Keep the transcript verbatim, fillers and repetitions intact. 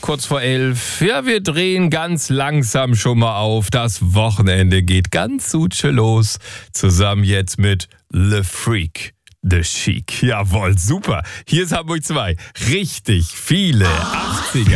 kurz vor elf. Ja, wir drehen ganz langsam schon mal auf. Das Wochenende geht ganz sutsche los. Zusammen jetzt mit Le Freak, The Chic. Jawohl, super. Hier ist Hamburg zwei. Richtig viele achtziger.